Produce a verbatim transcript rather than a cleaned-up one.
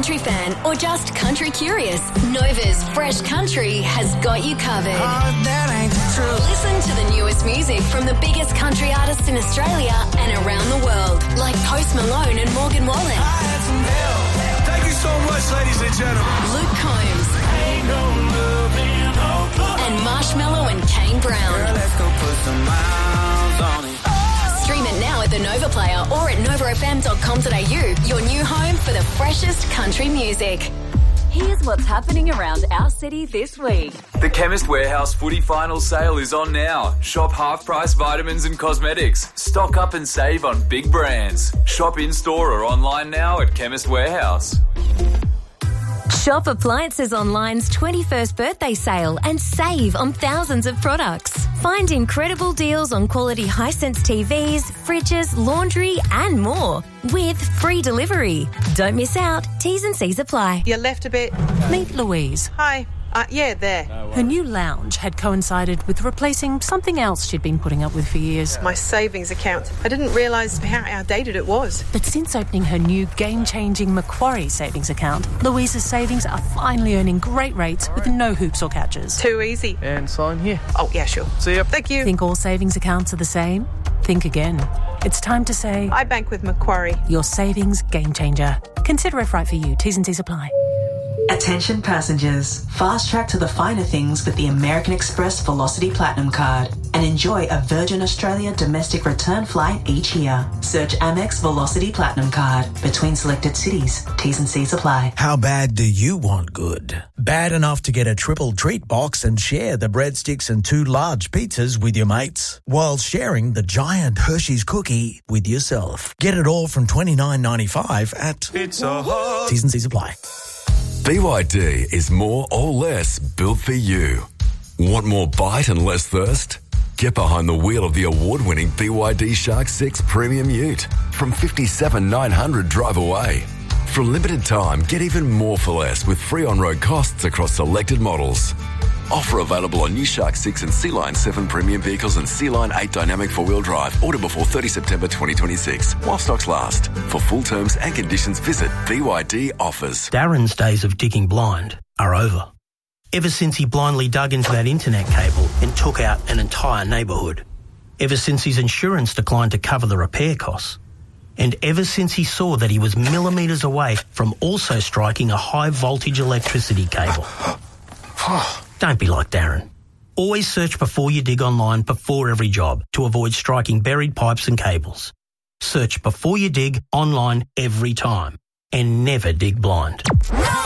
country fan or just country curious, Nova's Fresh Country has got you covered. Oh, that ain't true. Listen to the newest music from the biggest country artists in Australia and around the world, like Post Malone and Morgan Wallen. I had some help. Thank you so much, ladies and gentlemen. Luke Combs. Ain't no love in Oklahoma. And Marshmello and Kane Brown. Girl, let's go put some miles on it. Stream it now at the Nova Player or at nova f m dot com dot a u, your new home for the freshest country music. Here's what's happening around our city this week. The Chemist Warehouse footy final sale is on now. Shop half-price vitamins and cosmetics. Stock up and save on big brands. Shop in-store or online now at Chemist Warehouse. Shop Appliances Online's twenty-first birthday sale and save on thousands of products. Find incredible deals on quality Hisense T Vs, fridges, laundry and more with free delivery. Don't miss out. T's and C's apply. You left a bit. Meet Louise. Hi. Uh, yeah, there. Her new lounge had coincided with replacing something else she'd been putting up with for years. My savings account. I didn't realise how outdated it was. But since opening her new game-changing Macquarie savings account, Louise's savings are finally earning great rates with no hoops or catches. Too easy. And sign here. Oh, yeah, sure. See ya. Thank you. Think all savings accounts are the same? Think again. It's time to say... I bank with Macquarie. Your savings game changer. Consider if right for you. T's and C's apply. Attention passengers, fast track to the finer things with the American Express Velocity Platinum Card and enjoy a Virgin Australia domestic return flight each year. Search Amex Velocity Platinum Card between selected cities. T's and C's apply. How bad do you want good? Bad enough to get a triple treat box and share the breadsticks and two large pizzas with your mates while sharing the giant Hershey's cookie with yourself. Get it all from twenty-nine ninety-five at Pizza Hut. T's and C's apply. B Y D is more or less built for you. Want more bite and less thirst? Get behind the wheel of the award-winning B Y D Shark six Premium Ute from fifty-seven thousand nine hundred drive away. For a limited time, get even more for less with free on-road costs across selected models. Offer available on new Shark six and Sea Line seven premium vehicles and Sea Line eight dynamic four-wheel drive. Order before thirtieth September twenty twenty-six. While stocks last. For full terms and conditions, visit B Y D Offers. Darren's days of digging blind are over. Ever since he blindly dug into that internet cable and took out an entire neighbourhood. Ever since his insurance declined to cover the repair costs. And ever since he saw that he was millimetres away from also striking a high-voltage electricity cable. Don't be like Darren. Always search before you dig online before every job to avoid striking buried pipes and cables. Search before you dig online every time and never dig blind.